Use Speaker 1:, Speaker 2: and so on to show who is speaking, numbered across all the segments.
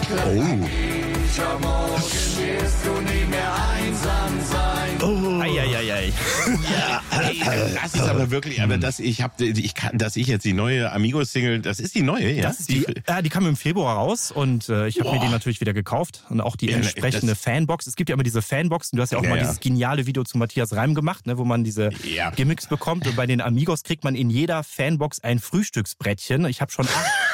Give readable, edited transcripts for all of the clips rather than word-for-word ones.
Speaker 1: Morgen wirst du nie mehr einsam sein.
Speaker 2: Eieiei.
Speaker 3: Ja, das ist aber wirklich, dass ich jetzt die neue Amigos-Single, das ist die neue, ja?
Speaker 2: Die kam im Februar raus und ich habe mir die natürlich wieder gekauft und auch die entsprechende Fanbox. Es gibt ja immer diese Fanboxen, du hast ja auch mal dieses geniale Video zu Matthias Reim gemacht, ne, wo man diese Gimmicks bekommt, und bei den Amigos kriegt man in jeder Fanbox ein Frühstücksbrettchen. Ich habe schon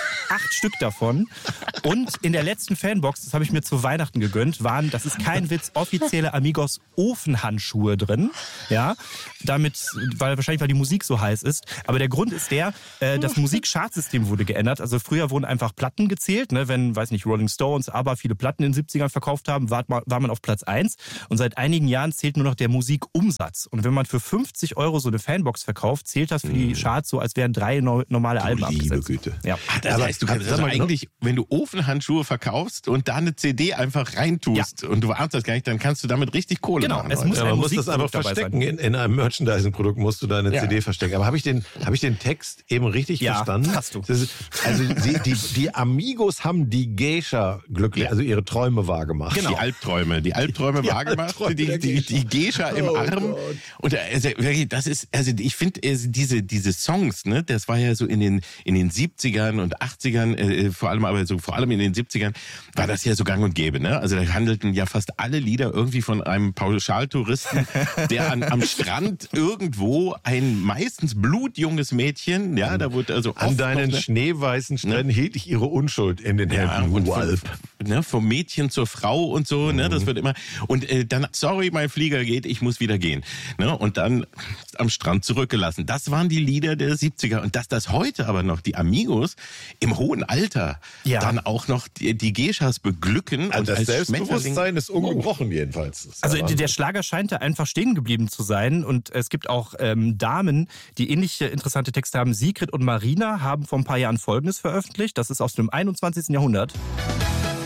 Speaker 2: 8 Stück davon. Und in der letzten Fanbox, das habe ich mir zu Weihnachten gegönnt, waren, das ist kein Witz, offizielle Amigos Ofenhandschuhe drin. Ja, wahrscheinlich, weil die Musik so heiß ist. Aber der Grund ist das Musikchartsystem wurde geändert. Also früher wurden einfach Platten gezählt, ne? Wenn, weiß nicht, Rolling Stones, aber viele Platten in den 70ern verkauft haben, war man auf Platz 1. Und seit einigen Jahren zählt nur noch der Musikumsatz. Und wenn man für 50 € so eine Fanbox verkauft, zählt das für die Charts so, als wären 3 normale Alben abgesetzt.
Speaker 4: Liebe Güte.
Speaker 2: Ja.
Speaker 3: Das heißt, du kannst eigentlich, wenn du Ofenhandschuhe verkaufst und da eine CD einfach reintust und du ahnst das gar nicht, dann kannst du damit richtig Kohle machen.
Speaker 2: Es muss
Speaker 4: man muss das einfach verstecken. In einem Merchandising-Produkt musst du deine CD verstecken. Aber habe ich den Text eben richtig verstanden?
Speaker 2: Ja, hast du.
Speaker 4: Also die Amigos haben die Geisha glücklich, also ihre Träume wahrgemacht.
Speaker 3: Genau. Die Albträume wahrgemacht, die Geisha im Arm. Und das ist, also ich finde diese Songs, ne, das war ja so in den 70ern und 80ern, vor allem in den 70ern, war das ja so gang und gäbe, ne? Also da handelten ja fast alle Lieder irgendwie von einem Pauschaltouristen, der am Strand irgendwo ein meistens blutjunges Mädchen, ja, da wurde also
Speaker 4: an deinen schneeweißen Stränden hielt ich ihre Unschuld in den Händen.
Speaker 3: Vom Mädchen zur Frau und so, ne, das wird immer. Und dann, sorry, mein Flieger geht, ich muss wieder gehen. Ne, und dann am Strand zurückgelassen. Das waren die Lieder der 70er. Und dass das heute aber noch die Amigos im hohen Alter dann auch noch die Geishas beglücken.
Speaker 4: Also
Speaker 3: und
Speaker 4: das
Speaker 3: als
Speaker 4: Selbstbewusstsein ist ungebrochen jedenfalls.
Speaker 2: Also der Schlager scheint da einfach stehen geblieben zu sein. Und es gibt auch Damen, die ähnliche interessante Texte haben. Sigrid und Marina haben vor ein paar Jahren Folgendes veröffentlicht. Das ist aus dem 21. Jahrhundert.